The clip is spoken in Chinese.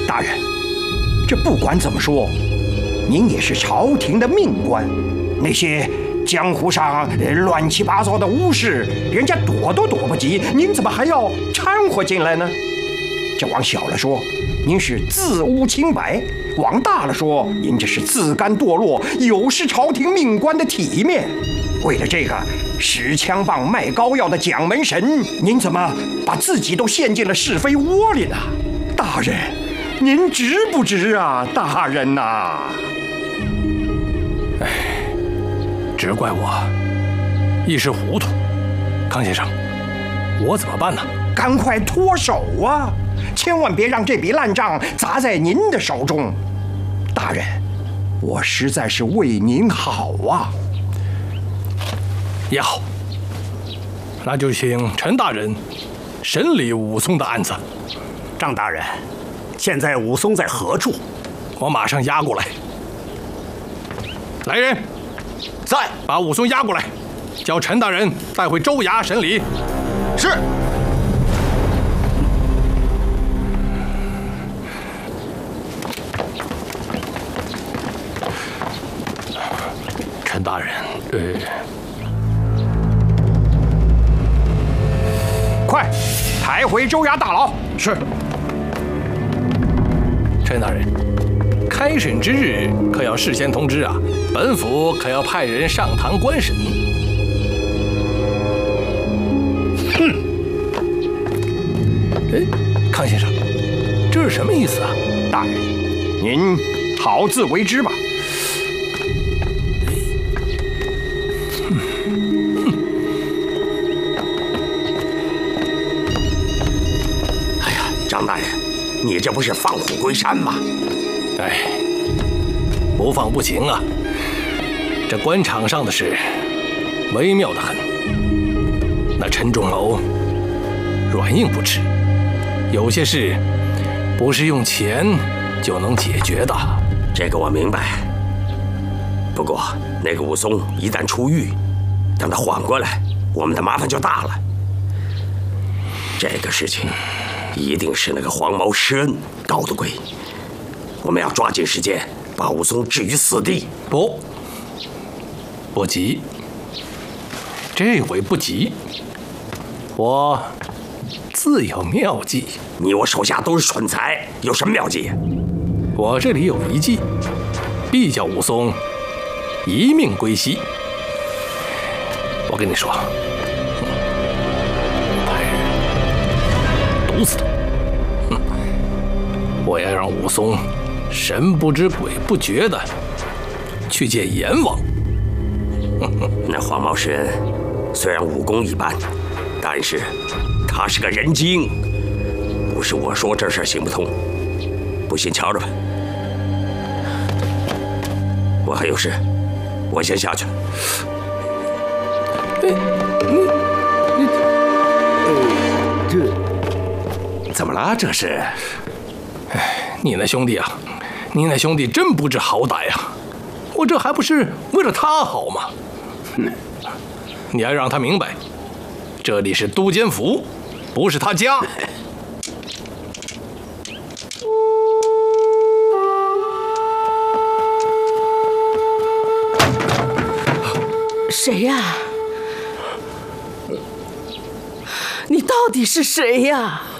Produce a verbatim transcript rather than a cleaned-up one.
大人，这不管怎么说，您也是朝廷的命官，那些江湖上乱七八糟的巫事，人家躲都躲不及，您怎么还要掺和进来呢？这往小了说，您是自污清白；往大了说，您这是自甘堕落，有失朝廷命官的体面。为了这个使枪棒卖膏药的蒋门神，您怎么把自己都陷进了是非窝里呢？大人，您值不值啊，大人呐、啊？ 哎，只怪我一时糊涂。康先生，我怎么办呢？ 赶快脱手啊！千万别让这笔烂账砸在您的手中。大人，我实在是为您好啊。 也好，那就请陈大人审理武松的案子。 张大人，现在武松在何处？ 我马上押过来。来人， 在， 把武松押过来，叫陈大人带回州衙审理。 是。 陈大人，呃， 快抬回州衙大牢。 是。 陈大人，开审之日可要事先通知啊，本府可要派人上堂观审。 哼！ 哎，康先生，这是什么意思啊？ 大人，您好自为之吧。 张大人，你这不是放虎归山吗？ 哎，不放不行啊！这官场上的事，微妙得很。那陈仲谋软硬不吃，有些事不是用钱就能解决的。 这个我明白。不过那个武松一旦出狱，等他缓过来，我们的麻烦就大了。这个事情一定是那个黄毛施恩搞的鬼，我们要抓紧时间把武松置于死地。 不，不急，这回不急，我自有妙计。 你我手下都是蠢材，有什么妙计？ 我这里有一计，必叫武松一命归西。我跟你说，毒死他！哼，我要让武松神不知鬼不觉的去见阎王。 那黄毛施恩虽然武功一般，但是他是个人精，不是我说这事儿行不通。不信瞧着吧。我还有事，我先下去了。 哎，你你这怎么了？这是？ 哎，你那兄弟啊，你那兄弟真不知好歹呀！我这还不是为了他好吗？嗯，你要让他明白，这里是都监府，不是他家。 谁呀？你到底是谁呀？